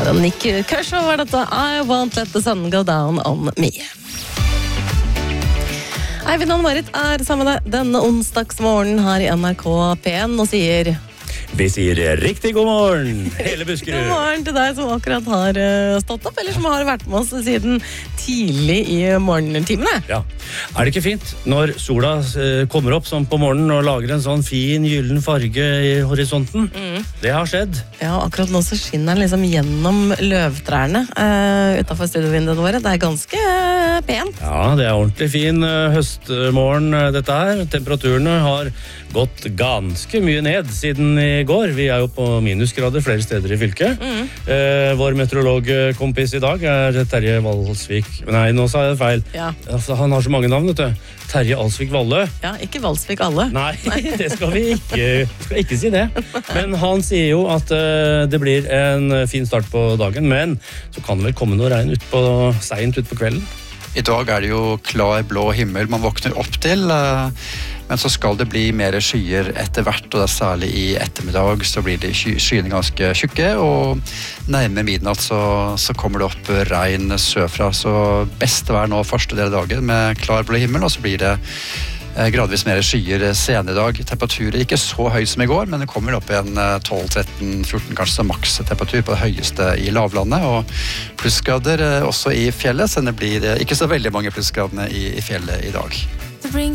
Nick Kershaw var dette. I won't let the sun go down on me. Eivind og Marit sammen med deg denne onsdagsmorgen her i NRK P1 og sier... Vi sier riktig god morgen, hele Buskerud. God morgen til deg som akkurat har stått opp, eller som har vært med oss siden tidlig i morgentimene. Ja, det ikke fint når sola kommer opp sånn på morgenen og lager en sånn fin, gyllen farge i horisonten? Det har skjedd. Ja, akkurat nå så skinner den liksom gjennom løvtrærne utenfor studiovinduene våre. Det ganske pent. Ja, det ordentlig fin høstmorgen dette her. Temperaturene har gått ganske mye ned siden i går. Vi jo på minusgrader flere steder i fylket. Vår meteorologkompis i dag Terje Valsvik. Nei, nå sa jeg det feil. Ja. Altså, han har så mange navn, vet du. Terje Alsvik Valle. Ja, ikke Valsvik alle. Nei, det skal vi ikke si det. Men han sier jo at det blir en fin start på dagen, men så kan det vel komme noe regn sent ut på kvelden. I dag det jo klar blå himmel man våkner opp til, men så skal det bli mer skyer etter hvert, og det særlig i ettermiddag så blir det skyene ganske tjukke, og nærmere midnatt så kommer det opp regn sørfra, så best vær nå første del av dagen med klar blå himmel, og så blir det gradvis mer skyer senere i dag. Temperaturer ikke så høy som i går, men det kommer opp en 12-13-14 kanskje maks temperatur på det høyeste i lavlandet, og plussgrader også i fjellet, så det blir ikke så veldig mange plussgradene i fjellet i dag.